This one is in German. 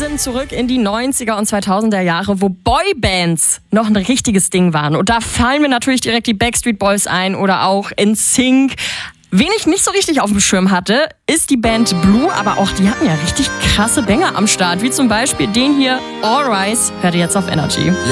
mittendrin zurück in die 90er und 2000er Jahre, wo Boybands noch ein richtiges Ding waren. Und da fallen mir natürlich direkt die Backstreet Boys ein oder auch NSYNC. Wen ich nicht so richtig auf dem Schirm hatte, ist die Band Blue, aber auch die hatten ja richtig krasse Banger am Start, wie zum Beispiel den hier, All Rise, hört ihr jetzt auf Energy.